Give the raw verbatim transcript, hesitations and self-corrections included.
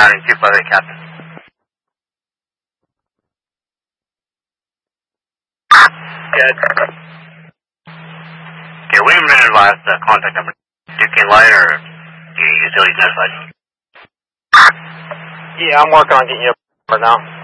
down in Q five eight, Captain. Good. Okay, William been advised the contact number. Duke Light or utilities notified? Yeah, I'm working on getting you up right now.